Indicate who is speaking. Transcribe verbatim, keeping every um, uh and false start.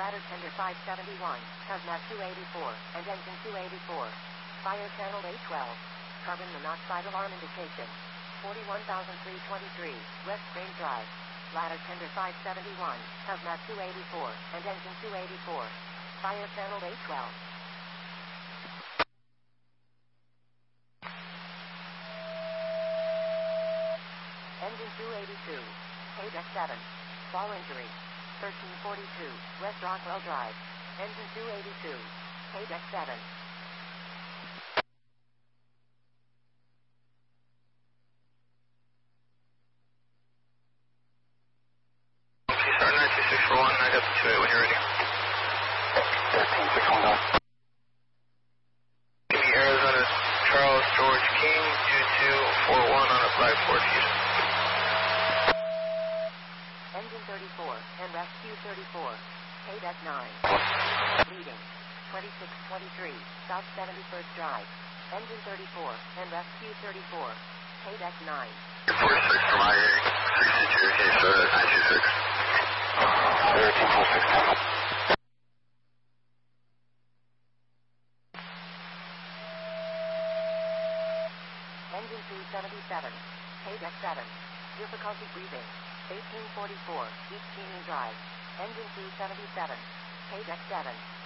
Speaker 1: ladder tender five seventy-one, hazmat two eighty-four, and engine two eighty-four. Fire channel A twelve. Carbon monoxide alarm indication. forty-one thousand three hundred twenty-three, West Crane Drive. Ladder tender five seventy-one, hazmat two eighty-four, and engine two eighty-four. Fire channel A twelve. Engine two eighty-two. K deck seven. Fall injury. thirteen forty-two, West Rockwell Drive. Engine two eighty-two. K deck seven.
Speaker 2: Star nine two six four one, I got the two eight when you're ready.
Speaker 3: thirteen six one nine.
Speaker 2: Give me Arizona Charles George King two two four one on a flight four Houston.
Speaker 1: Engine thirty-four, and rescue thirty-four. K deck nine. Leading. twenty-six twenty-three, South seventy-first Drive. Engine thirty-four, and rescue thirty-four. K deck nine.
Speaker 2: four six from my hearing. sixty-two, K Star nine two six.
Speaker 3: thirteen four six ten.
Speaker 1: Engine two seventy-seven. K deck seven. Difficulty breathing. eighteen forty-four, East Keenan Drive. Engine two seventy-seven. K deck seven.